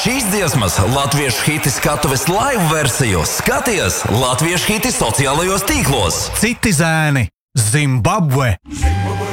šīs dziesmas latviešu hiti skatuves live versiju skaties latviešu hiti sociālajos tīklos. Citi zēni, Zimbabve.